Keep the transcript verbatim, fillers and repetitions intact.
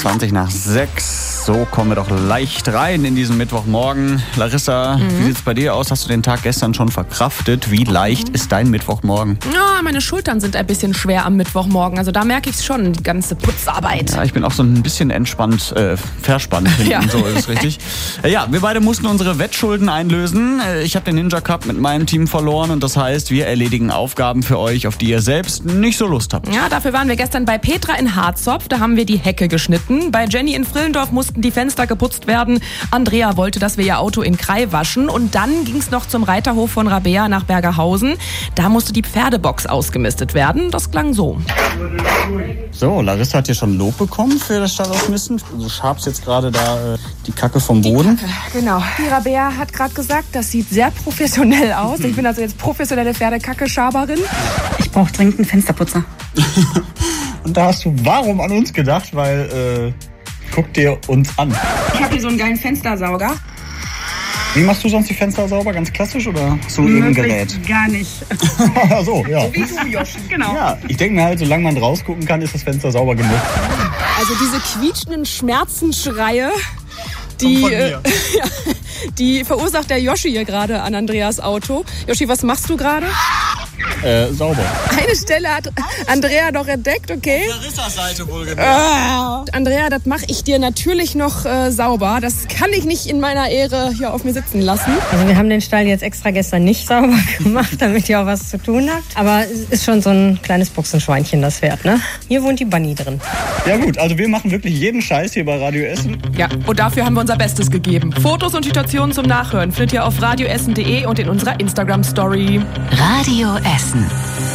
zwanzig nach sechs. So kommen wir doch leicht rein in diesen Mittwochmorgen. Larissa, mhm. wie sieht's bei dir aus? Hast du den Tag gestern schon verkraftet? Wie leicht mhm. ist dein Mittwochmorgen? Ja, meine Schultern sind ein bisschen schwer am Mittwochmorgen. Also da merke ich es schon, die ganze Putzarbeit. Ja, ich bin auch so ein bisschen entspannt, äh, verspannt hinten, ja. So ist es richtig. Ja, wir beide mussten unsere Wettschulden einlösen. Ich habe den Ninja Cup mit meinem Team verloren und das heißt, wir erledigen Aufgaben für euch, auf die ihr selbst nicht so Lust habt. Ja, dafür waren wir gestern bei Petra in Harzopf. Da haben wir die Hecke geschnitten. Bei Jenny in Frillendorf mussten die Fenster geputzt werden. Andrea wollte, dass wir ihr Auto in Krai waschen. Und dann ging es noch zum Reiterhof von Rabea nach Bergerhausen. Da musste die Pferdebox ausgemistet werden. Das klang so. So, Larissa hat hier schon Lob bekommen für das Stallausmisten. Du schabst jetzt gerade da äh, die Kacke vom Boden. Die Kacke, genau. Die Rabea hat gerade gesagt, das sieht sehr professionell aus. Ich bin also jetzt professionelle Pferdekacke-Schaberin. Ich brauche dringend einen Fensterputzer. Und da hast du warum an uns gedacht? Weil, äh, guck dir uns an. Ich habe hier so einen geilen Fenstersauger. Wie machst du sonst die Fenster sauber? Ganz klassisch oder so irgendein Gerät? Gar nicht. Ach so, ja. So wie du, Josh, genau. Ja, ich denke mir halt, solange man rausgucken kann, ist das Fenster sauber genug. Also diese quietschenden Schmerzensschreie, die, äh, ja, die verursacht der Yoshi hier gerade an Andreas Auto. Yoshi, was machst du gerade? Äh, sauber. Eine Stelle hat Andrea noch entdeckt, okay? Auf Larissas Seite wohlgemerkt. Ah, Andrea, das mache ich dir natürlich noch äh, sauber. Das kann ich nicht in meiner Ehre hier auf mir sitzen lassen. Also wir haben den Stall jetzt extra gestern nicht sauber gemacht, damit ihr auch was zu tun habt. Aber es ist schon so ein kleines Buchsenschweinchen, das Pferd, ne? Hier wohnt die Bunny drin. Ja gut, also wir machen wirklich jeden Scheiß hier bei Radio Essen. Ja, und dafür haben wir unser Bestes gegeben. Fotos und Situationen zum Nachhören findet ihr auf radioessen punkt de und in unserer Instagram-Story. Radio Essen.